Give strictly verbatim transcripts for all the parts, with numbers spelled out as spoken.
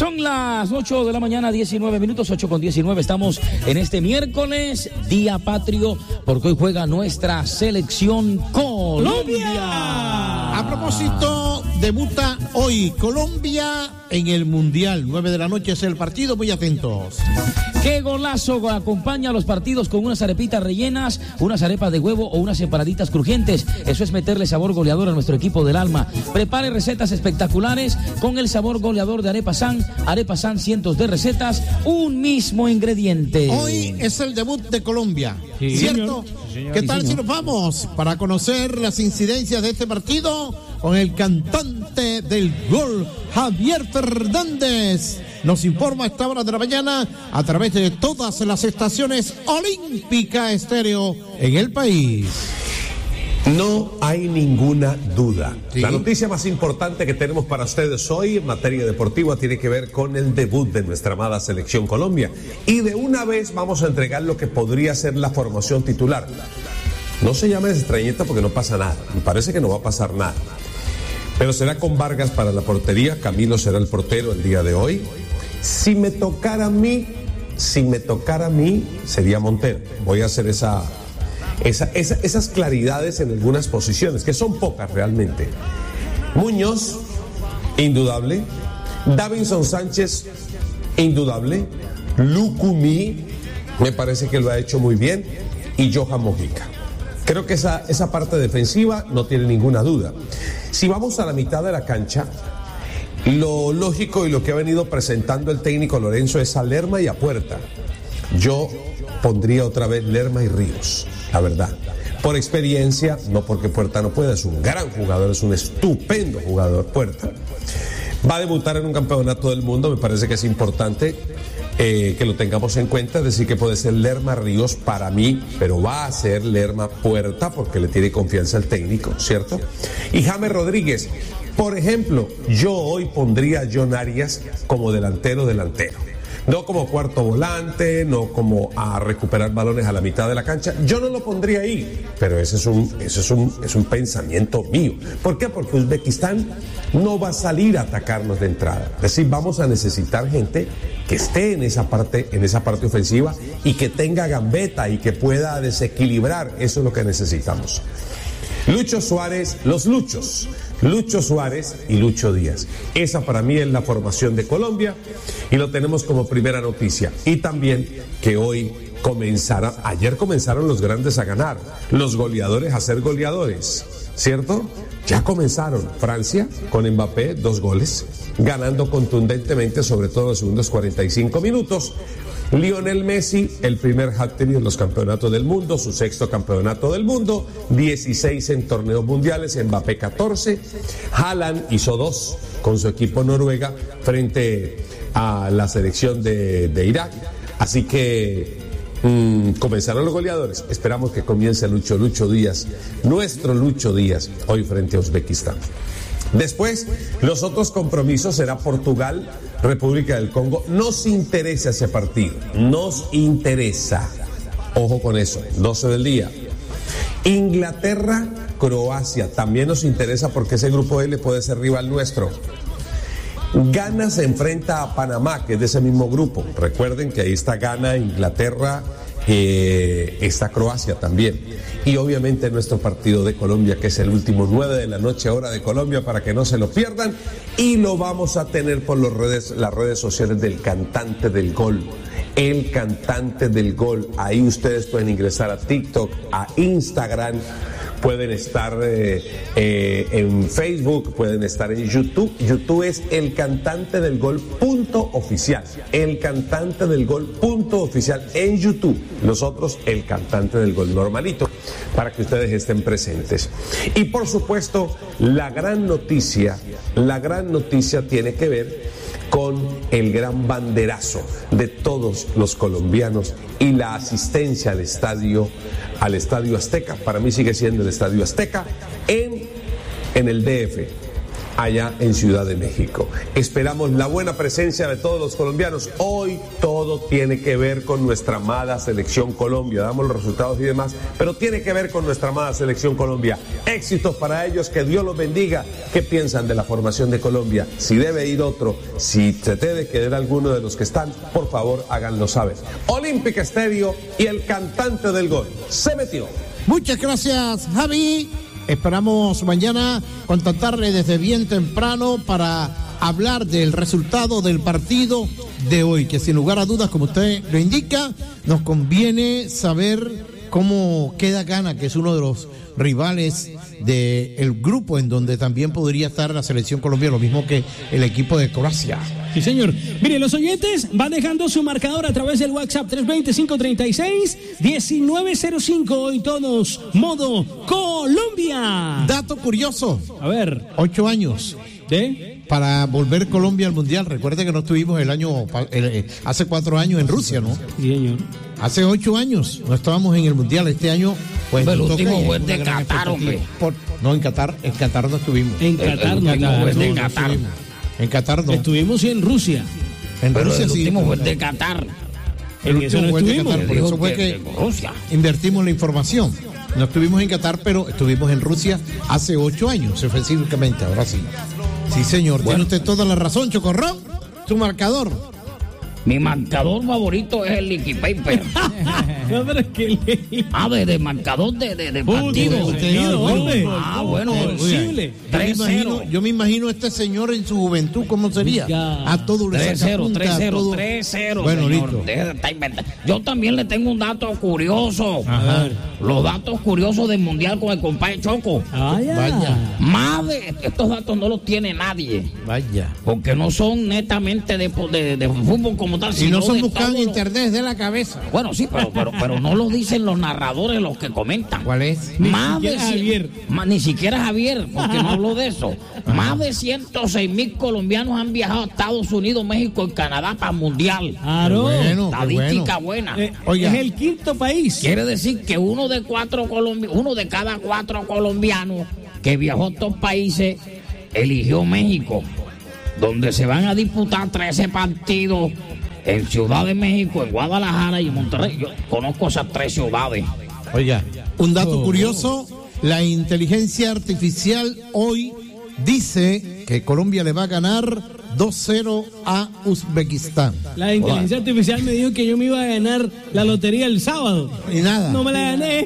Son las ocho de la mañana, diecinueve minutos, ocho con diecinueve. Estamos en este miércoles, día patrio, porque hoy juega nuestra selección Colombia. A propósito, debuta hoy Colombia en el Mundial. nueve de la noche es el partido, muy atentos. ¡Qué golazo! Acompaña a los partidos con unas arepitas rellenas, unas arepas de huevo o unas empanaditas crujientes. Eso es meterle sabor goleador a nuestro equipo del alma. Prepare recetas espectaculares con el sabor goleador de Arepa San. Arepa San, cientos de recetas, un mismo ingrediente. Hoy es el debut de Colombia, sí, ¿cierto? Sí, señor. ¿Qué tal sí, si nos vamos para conocer las incidencias de este partido con el cantante del gol, Javier Fernández? Nos informa a esta hora de la mañana a través de todas las estaciones Olímpica Estéreo en el país. No hay ninguna duda. Sí. La noticia más importante que tenemos para ustedes hoy en materia deportiva tiene que ver con el debut de nuestra amada selección Colombia. Y de una vez vamos a entregar lo que podría ser la formación titular. No se llame extrañeta porque no pasa nada. Me parece que no va a pasar nada. Pero será con Vargas para la portería. Camilo será el portero el día de hoy. Si me tocara a mí, si me tocara a mí, sería Montero. Voy a hacer esa... Esa, esa, esas claridades en algunas posiciones, que son pocas realmente. Muñoz, indudable. Davinson Sánchez, indudable. Lucumí, me parece que lo ha hecho muy bien. Y Johan Mojica. Creo que esa, esa parte defensiva no tiene ninguna duda. Si vamos a la mitad de la cancha, lo lógico y lo que ha venido presentando el técnico Lorenzo es a Lerma y a Puerta. Yo pondría otra vez Lerma y Ríos, la verdad. Por experiencia, no porque Puerta no pueda, es un gran jugador, es un estupendo jugador, Puerta. Va a debutar en un campeonato del mundo, me parece que es importante eh, que lo tengamos en cuenta, es decir, que puede ser Lerma Ríos para mí, pero va a ser Lerma Puerta porque le tiene confianza al técnico, ¿cierto? Y James Rodríguez, por ejemplo, yo hoy pondría a John Arias como delantero delantero. No como cuarto volante, no como a recuperar balones a la mitad de la cancha. Yo no lo pondría ahí, pero ese es un, ese es un, es un pensamiento mío. ¿Por qué? Porque Uzbekistán no va a salir a atacarnos de entrada. Es decir, vamos a necesitar gente que esté en esa parte, en esa parte ofensiva y que tenga gambeta y que pueda desequilibrar. Eso es lo que necesitamos. Lucho Suárez, los Luchos, Lucho Suárez y Lucho Díaz. Esa para mí es la formación de Colombia y lo tenemos como primera noticia. Y también que hoy comenzará, ayer comenzaron los grandes a ganar, los goleadores a ser goleadores, ¿cierto? Ya comenzaron. Francia con Mbappé, dos goles, ganando contundentemente, sobre todo en los segundos cuarenta y cinco minutos. Lionel Messi, el primer hat-trick en los campeonatos del mundo, su sexto campeonato del mundo, dieciséis en torneos mundiales, Mbappé catorce, Haaland hizo dos con su equipo Noruega frente a la selección de, de Irak, así que mmm, comenzaron los goleadores, esperamos que comience Lucho, Lucho Díaz, nuestro Lucho Díaz, hoy frente a Uzbekistán. Después, los otros compromisos será Portugal, República del Congo. Nos interesa ese partido, nos interesa. Ojo con eso, doce del día. Inglaterra, Croacia, también nos interesa porque ese grupo L puede ser rival nuestro. Ghana se enfrenta a Panamá, que es de ese mismo grupo. Recuerden que ahí está Ghana, Inglaterra, eh, está Croacia también. Y obviamente nuestro partido de Colombia, que es el último, nueve de la noche, hora de Colombia, para que no se lo pierdan. Y lo vamos a tener por las redes, las redes sociales del cantante del gol. El cantante del gol. Ahí ustedes pueden ingresar a TikTok, a Instagram, pueden estar eh, eh, en Facebook, pueden estar en YouTube. YouTube es el cantante del gol punto oficial. El cantante del gol punto oficial en YouTube. Nosotros, el cantante del gol normalito, para que ustedes estén presentes. Y por supuesto, la gran noticia, la gran noticia tiene que ver con el gran banderazo de todos los colombianos y la asistencia al estadio, al Estadio Azteca. Para mí sigue siendo el Estadio Azteca en, en el D F. allá en Ciudad de México. Esperamos la buena presencia de todos los colombianos. Hoy todo tiene que ver con nuestra amada Selección Colombia. Damos los resultados y demás, pero tiene que ver con nuestra amada Selección Colombia. Éxitos para ellos, que Dios los bendiga. ¿Qué piensan de la formación de Colombia? Si debe ir otro, si se debe quedar alguno de los que están, por favor háganlo saber. Olympic Stereo y el cantante del gol se metió. Muchas gracias, Javi. Esperamos mañana contactarle desde bien temprano para hablar del resultado del partido de hoy, que sin lugar a dudas, como usted lo indica, nos conviene saber cómo queda Ghana, que es uno de los rivales del grupo en donde también podría estar la selección colombiana, lo mismo que el equipo de Croacia. Sí, señor. Mire, los oyentes van dejando su marcador a través del WhatsApp tres dos cero, cinco tres seis, uno nueve cero cinco. Hoy todos, modo Colombia. Dato curioso. A ver. Ocho años. ¿De? Para volver Colombia al Mundial. Recuerde que no estuvimos el año, el, hace cuatro años en Rusia, ¿no? Sí, señor. Hace ocho años no estábamos en el Mundial. Este año, pues. El último fue de Qatar, hombre. Por, no, en Qatar, en Qatar no estuvimos. En Qatar el, no, el Qatar, fue de no, Qatar. no En Qatar no. Estuvimos en Rusia. En Pero Rusia el sí. último fue de Qatar. El En eso último no fue de estuvimos. Qatar, por eso fue que Rusia. invertimos la información. No estuvimos en Qatar, pero estuvimos en Rusia hace ocho años, específicamente, ahora sí. Sí, señor. Bueno. Tiene usted toda la razón, Chocorrón. Su marcador. Mi marcador favorito es el Licky Paper. No, pero es que le... Ah, de, de marcador de, de, de partido. Contenido, hombre. Ah, bueno. Posible. Yo me tres cero. imagino, yo me imagino a este señor en su juventud, ¿cómo sería? Oiga. A todo le tres saca cero, punta, tres a cero, todo. tres cero. Bueno, señor. listo. Deje de estar inventando. Yo también le tengo un dato curioso. Ajá. Los datos curiosos del Mundial con el compadre Choco. Vaya. Vaya. Más de estos datos no los tiene nadie. Vaya. Porque no son netamente de, de, de fútbol como tal. Y sino no son de buscados en todo lo- internet de la cabeza. Bueno, sí, pero, pero, pero no lo dicen los narradores, los que comentan. ¿Cuál es? Ni Más de siquiera cien- Javier. ma- ni siquiera Javier, porque no habló de eso. Más de ciento seis mil colombianos han viajado a Estados Unidos, México y Canadá para el Mundial. Claro. Qué bueno, qué Estadística bueno. buena. Eh, Oiga. Es el quinto país. Quiere decir que uno de cuatro colombi- uno de cada cuatro colombianos que viajó a estos países eligió México, donde se van a disputar trece partidos en Ciudad de México, en Guadalajara y en Monterrey. Yo conozco esas tres ciudades. Oiga, un dato Oh. curioso, la inteligencia artificial hoy dice que Colombia le va a ganar dos cero a Uzbekistán. La inteligencia artificial me dijo que yo me iba a ganar la lotería el sábado. Y nada. No me la gané.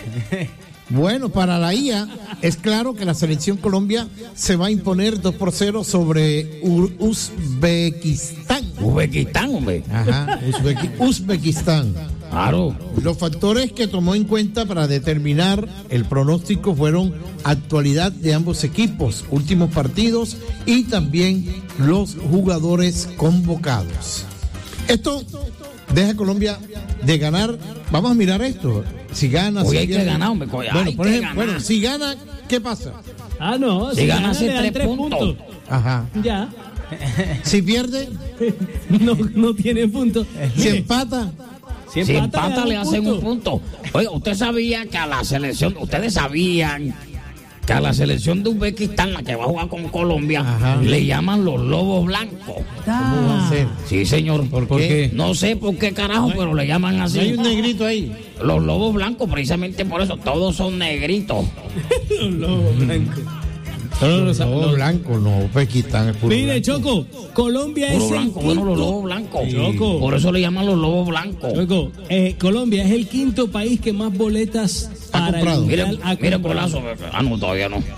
Bueno, para la I A es claro que la selección Colombia se va a imponer dos por cero sobre Ur- Uzbekistán. Uzbekistán, hombre. Ajá, Uzbeki- Uzbekistán. Claro. Los factores que tomó en cuenta para determinar el pronóstico fueron actualidad de ambos equipos, últimos partidos y también los jugadores convocados. Esto deja a Colombia de ganar. Vamos a mirar esto. Si gana, Hoy si hay que pierde. ganar, hombre, coño, Bueno, hay por que ejemplo, ganar. bueno, si gana, ¿qué pasa? Ah, no. Si gana, hace le dan tres puntos. Ajá. Ya. Si pierde, No, no tiene puntos. si empata, Si Si empata, empata le dan hacen un punto. punto. Oiga, usted sabía que a la selección, ustedes sabían que a la selección de Uzbekistán, la que va a jugar con Colombia, Ajá. le llaman los lobos blancos. ¿cómo va a ser? Sí, señor. ¿Por qué? No sé por qué carajo, pero le llaman No así. hay un negrito ahí. Los lobos blancos, precisamente por eso, todos son negritos. Los lobos blancos. No, no, No, no. blanco, no, Uzbekistán es puro Mire, blanco. Choco, Colombia Puro es blanco, el bueno, los quinto- lobos blancos. Choco. Por eso le llaman los lobos blancos. Choco, eh, Colombia es el quinto país que más boletas Ha para comprado. el Mire, Mundial ha mire comprado. golazo. Ah, no, todavía no.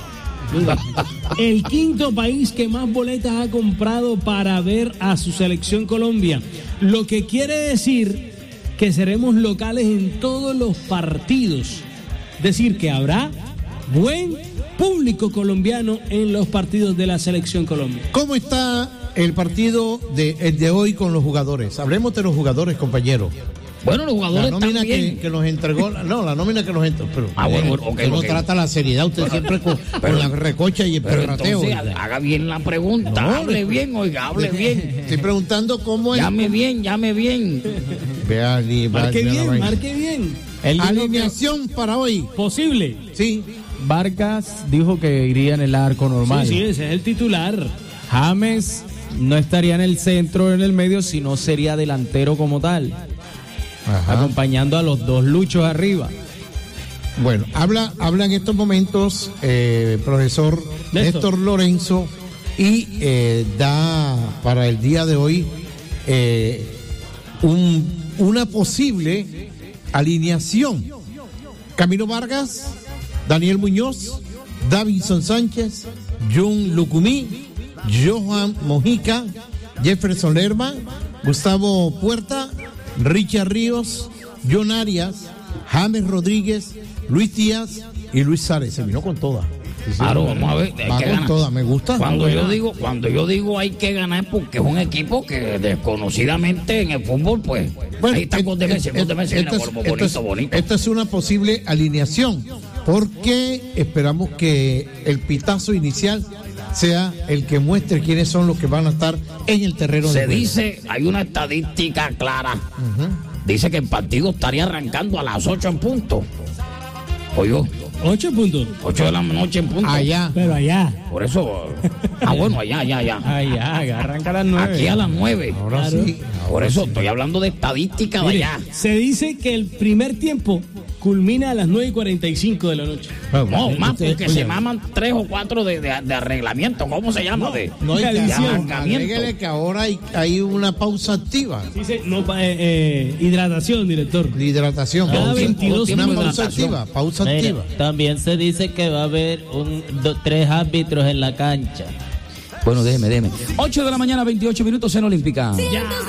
El quinto país que más boletas ha comprado para ver a su selección Colombia. Lo que quiere decir que seremos locales en todos los partidos. Es decir, que habrá buen público colombiano en los partidos de la selección Colombia. ¿Cómo está el partido de, el de hoy con los jugadores? Hablemos de los jugadores, compañeros. Bueno, los La jugadores nómina también. que, que nos entregó, no, la nómina que nos entregó, pero Ah, bueno, eh, bueno, ok, usted no ok. trata la seriedad, usted siempre con, con la recocha y el Pero perrateo. entonces oiga. haga bien la pregunta, No, hable no. bien, oiga, hable bien. Estoy preguntando cómo es. Llame bien, llame bien. Vea, ali- Marque vea la bien, vaina. marque bien. Alineación para hoy. Posible. Sí, Vargas dijo que iría en el arco normal. Sí, sí, ese es el titular. James no estaría en el centro o en el medio, sino sería delantero como tal. Ajá. Acompañando a los dos luchos arriba. Bueno, habla, habla en estos momentos eh, profesor Néstor, Néstor Lorenzo y eh, da para el día de hoy eh, un, una posible alineación. Camilo Vargas, Daniel Muñoz, Davinson Sánchez, John Lucumí, Johan Mojica, Jefferson Lerma, Gustavo Puerta, Richard Ríos, John Arias, James Rodríguez, Luis Díaz y Luis Sárez. Se vino con toda. Sí, sí, claro, vamos a ver. Va con ganar. Toda, me gusta. Cuando yo digo, cuando yo digo hay que ganar porque es un equipo que desconocidamente en el fútbol, pues, bueno, ahí está con defensa, con defensa, esta, mira, bonito, esta, es, bonito. Esta es una posible alineación, porque esperamos que el pitazo inicial sea el que muestre quiénes son los que van a estar en el terreno de juego. Se juego. dice, hay una estadística clara. Uh-huh. Dice que el partido estaría arrancando a las ocho en punto. Oye, ocho puntos. ocho de la noche en punto. Allá. Pero allá. Por eso. Ah, bueno, allá, allá, allá. Allá, arranca a las nueve. Aquí a las nueve. Ahora claro. sí. Ahora Por eso sí. estoy hablando de estadística. Mire, de allá. Se dice que el primer tiempo culmina a las nueve y cuarenta y cinco de la noche. No, no más porque se maman tres o cuatro de, de, de arreglamiento. ¿Cómo se llama? No, de, no hay de arrancamiento. Que ahora hay, hay una pausa activa. Sí, sí, no, eh, eh, hidratación, director. Hidratación. Cada pausa, veintidós una pausa hidratación. activa. Pausa Mira, activa. También se dice que va a haber un, do, tres árbitros en la cancha. Bueno, déjeme, déjeme. ocho de la mañana, veintiocho minutos en Olímpica. Ya.